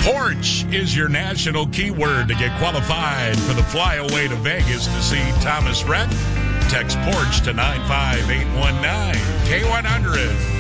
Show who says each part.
Speaker 1: Porch is your national keyword to get qualified for the flyaway to Vegas to see Thomas Rhett. Text Porch to 95819. K100.